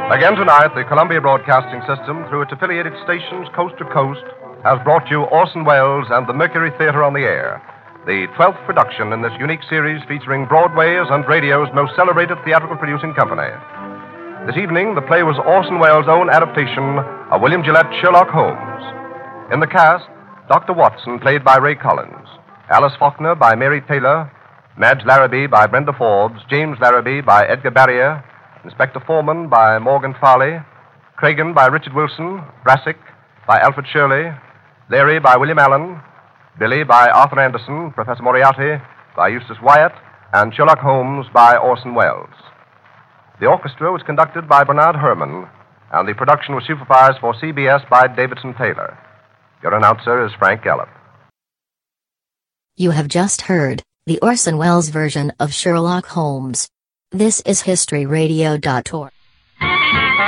Again tonight, the Columbia Broadcasting System, through its affiliated stations coast to coast, has brought you Orson Welles and the Mercury Theater on the Air, the 12th production in this unique series featuring Broadway's and radio's most celebrated theatrical producing company. This evening, the play was Orson Welles' own adaptation of William Gillette Sherlock Holmes. In the cast, Dr. Watson, played by Ray Collins, Alice Faulkner by Mary Taylor, Madge Larrabee by Brenda Forbes, James Larrabee by Edgar Barrier, Inspector Foreman by Morgan Farley, Cragen by Richard Wilson, Brassic by Alfred Shirley, Leary by William Allen, Billy by Arthur Anderson, Professor Moriarty by Eustace Wyatt, and Sherlock Holmes by Orson Welles. The orchestra was conducted by Bernard Herrmann, and the production was supervised for CBS by Davidson Taylor. Your announcer is Frank Gallup. You have just heard the Orson Welles version of Sherlock Holmes. This is HistoryRadio.org.